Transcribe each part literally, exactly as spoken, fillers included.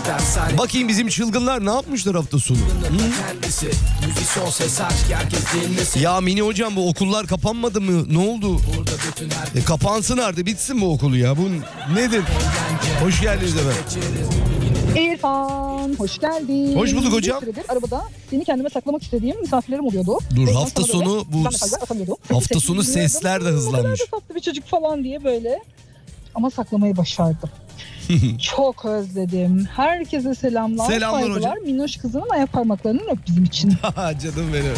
Bakayım bizim çılgınlar ne yapmışlar hafta sonu? Hı? Ya Mini hocam bu okullar kapanmadı mı? Ne oldu? E, kapansın artık, bitsin bu okulu ya. Bu nedir? Hoş geldiniz efendim. İrfan, hoş geldin. Hoş bulduk hocam. Bir süredir arabada seni kendime saklamak istediğim misafirlerim oluyordu. Dur, Ve hafta sana sonu böyle bu mesajlar atamıyordum. hafta Sesini sonu dinliyordum. sesler de "Hmm, hızlanmış. Ne kadar da tatlı bir çocuk falan diye böyle. Ama saklamayı başardım. Çok özledim. Herkese selamlar, Selamlar saygılar. hocam. Minnoş kızının ayak parmaklarının öp bizim için. Canım benim.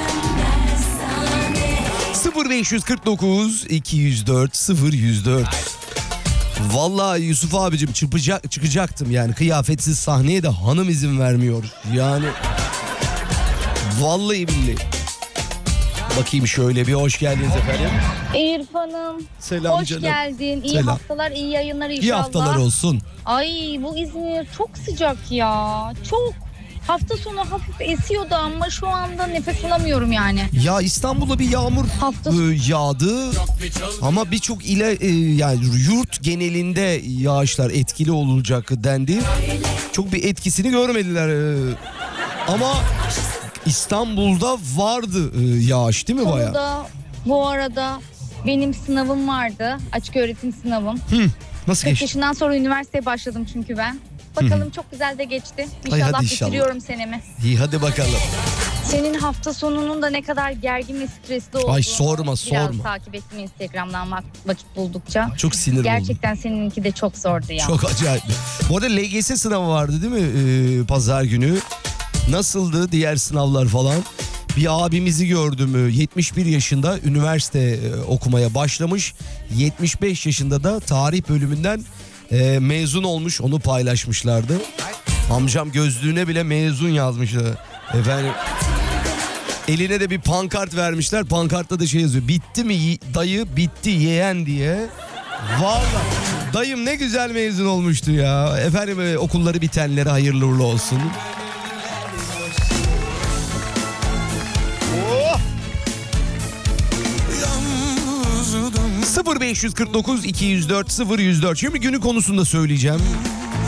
sıfır beş kırk dokuz iki yüz dört sıfır yüz dört. Vallahi Yusuf abicim çıkacak, çıkacaktım yani kıyafetsiz sahneye de hanım izin vermiyor. Yani vallahi billahi. Bakayım şöyle bir, hoş geldiniz efendim. İrfan'ım. Selam hoş canım. geldin. İyi Selam. haftalar, iyi yayınlar inşallah. İyi haftalar olsun. Ay bu İzmir çok sıcak ya. Çok. Hafta sonu hafif esiyordu ama şu anda nefes alamıyorum yani. Ya İstanbul'da bir yağmur Hafta e, yağdı ama birçok ile e, yani yurt genelinde yağışlar etkili olacak dendi. Çok bir etkisini görmediler e, ama İstanbul'da vardı e, yağış değil mi bayağı? Sonunda bu arada benim sınavım vardı. Açık öğretim sınavım. Hı, nasıl kırk geçti? yaşından sonra üniversiteye başladım çünkü ben. Bakalım çok güzel de geçti. Ay, İnşallah hadi inşallah. bitiriyorum senemi. İyi hadi bakalım. Senin hafta sonunun da ne kadar gergin ve stresli olduğunu Ay sorma biraz sorma. takip ettim Instagram'dan vak- vakit buldukça. Çok sinir oldum. Gerçekten seninki de çok zordu ya. Çok acayip. Bu arada L G S sınavı vardı değil mi ee, pazar günü? Nasıldı diğer sınavlar falan? Bir abimizi gördüm, yetmiş bir yaşında üniversite e, okumaya başlamış. yetmiş beş yaşında da tarih bölümünden e, mezun olmuş, onu paylaşmışlardı. Amcam gözlüğüne bile mezun yazmıştı. Efendim, eline de bir pankart vermişler. Pankartta da şey yazıyor: bitti mi dayı, bitti yeğen diye. Vallahi dayım ne güzel mezun olmuştu ya. Efendim e, okulları bitenlere hayırlı uğurlu olsun. Oh! sıfır beş kırk dokuz iki yüz dört sıfır yüz dört. Şimdi günün konusunda söyleyeceğim.